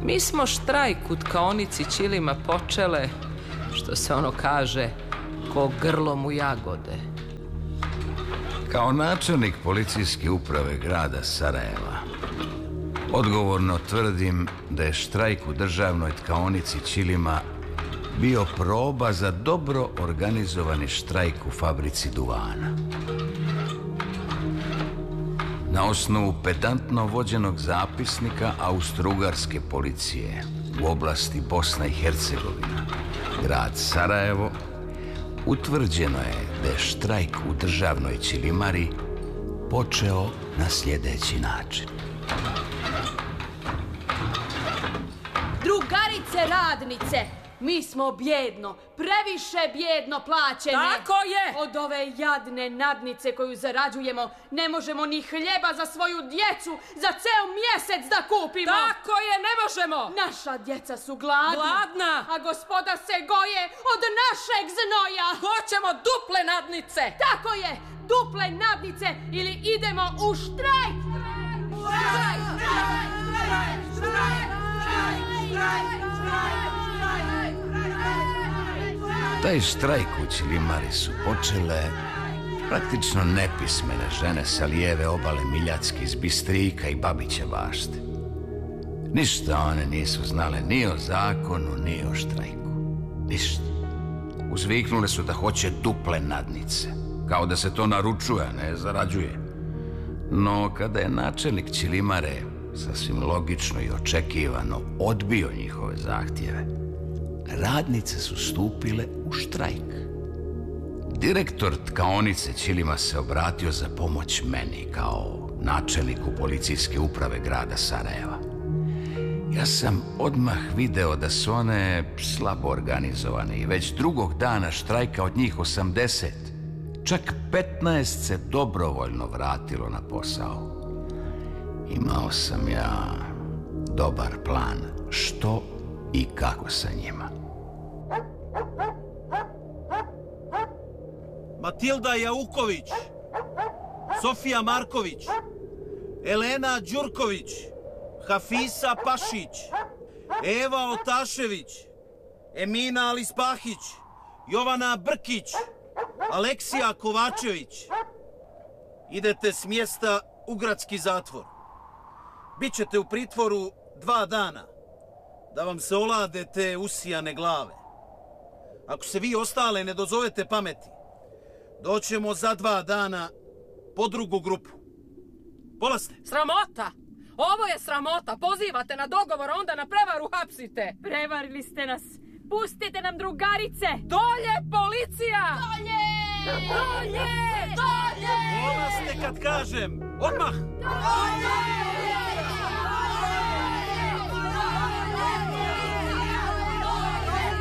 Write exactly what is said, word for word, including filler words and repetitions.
Mi smo štrajk u tkaonici Ćilima počele, što se ono kaže, ko grlom u jagode. Kao načelnik policijske uprave grada Sarajeva, odgovorno tvrdim da je štrajk u državnoj tkaonici Ćilima bio proba za dobro organizovani štrajk u fabrici duvana. Na osnovu pedantno vođenog zapisnika Austro-Ugarske policije u oblasti Bosna i Hercegovina, grad Sarajevo, utvrđeno je da je štrajk u državnoj Ćilimari počeo na sljedeći način. Drugarice radnice, mi smo bjedno, previše bjedno plaćene. Tako je! Od ove jadne nadnice koju zarađujemo ne možemo ni hljeba za svoju djecu za ceo mjesec da kupimo. Tako je, ne možemo! Naša djeca su gladna. Gladna! A gospoda se goje od našeg znoja. Hoćemo duple nadnice! Tako je, duple nadnice ili idemo u štrajk! Štrajk! Štrajk! Štrajk! Štrajk! Štrajk! Taj štrajk u Ćilimari su počele praktično nepismene žene sa lijeve obale Miljacke iz Bistrika i Babiće bašte. Ništa one nisu znale ni o zakonu, ni o štrajku. Ništa. Uzviknule su da hoće duple nadnice, kao da se to naručuje, a ne zarađuje. No, kada je načelnik Ćilimare sasvim logično i očekivano odbio njihove zahtjeve, radnice su stupile u štrajk. Direktor tkaonice Ćilima se obratio za pomoć meni kao načelniku policijske uprave grada Sarajeva. Ja sam odmah video da su one slabo organizovane i već drugog dana štrajka od njih osamdeset, čak petnaest se dobrovoljno vratilo na posao. Imao sam ja dobar plan što i kako sa njima. Matilda Jauković, Sofija Marković, Elena Đurković, Hafisa Pašić, Eva Otašević, Emina Alispahić, Jovana Brkić, Aleksija Kovačević. Idete s mjesta u gradski zatvor. Bićete u pritvoru dva dana, da vam se olade te usijane glave. Ako se vi ostale ne dozovete pameti, doćemo za dva dana po drugu grupu. Polazite. Sramota! Ovo je sramota! Pozivate na dogovor, onda na prevaru hapsite! Prevarili ste nas. Pustite nam drugarice. Dolje, policija! Dolje! Dolje! Dolje! Polazite kad kažem. Odmah! Dolje!